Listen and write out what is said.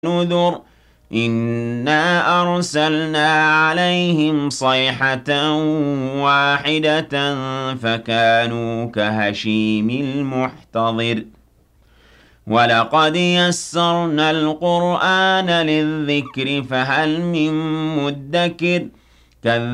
نذر إنا أرسلنا عليهم صيحة واحدة فكانوا كهشيم المحتضر ولقد يسرنا القرآن للذكر فهل من مدكر